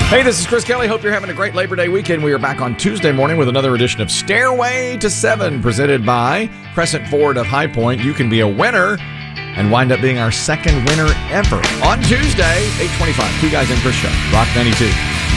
Hey, this is Chris Kelly. Hope you're having a great Labor Day weekend. We are back on Tuesday morning with another edition of Stairway to Seven, presented by Crescent Ford of High Point. You can be a winner and wind up being our second winner ever on Tuesday, 8:25. Two Guys in Chris Show, Rock 92.